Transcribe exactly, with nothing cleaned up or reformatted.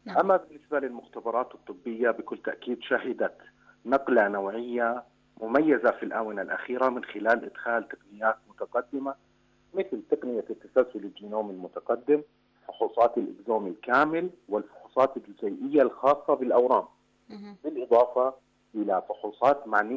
نعم. أما بالنسبة للمختبرات الطبية بكل تأكيد شهدت نقلة نوعية مميزة في الآونة الأخيرة من خلال إدخال تقنيات متقدمة مثل تقنية التسلسل الجينومي المتقدم، فحوصات الإكزوم الكامل، والفحوصات الجزيئية الخاصة بالأورام، مهم. بالإضافة إلى فحوصات معنية